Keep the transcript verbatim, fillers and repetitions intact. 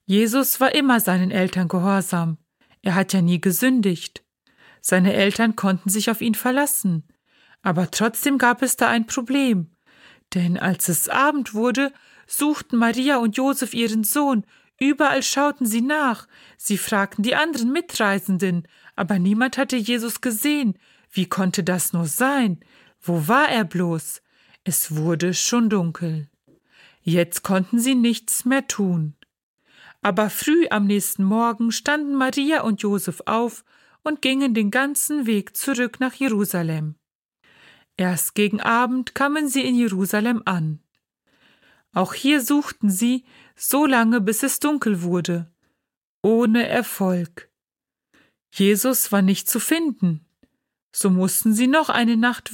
Jesus war immer seinen Eltern gehorsam. Er hat ja nie gesündigt. Seine Eltern konnten sich auf ihn verlassen. Aber trotzdem gab es da ein Problem. Denn als es Abend wurde, suchten Maria und Josef ihren Sohn. Überall schauten sie nach. Sie fragten die anderen Mitreisenden, aber niemand hatte Jesus gesehen. Wie konnte das nur sein? Wo war er bloß? Es wurde schon dunkel. Jetzt konnten sie nichts mehr tun. Aber früh am nächsten Morgen standen Maria und Josef auf und gingen den ganzen Weg zurück nach Jerusalem. Erst gegen Abend kamen sie in Jerusalem an. Auch hier suchten sie, so lange bis es dunkel wurde, ohne Erfolg. Jesus war nicht zu finden. So mussten sie noch eine Nacht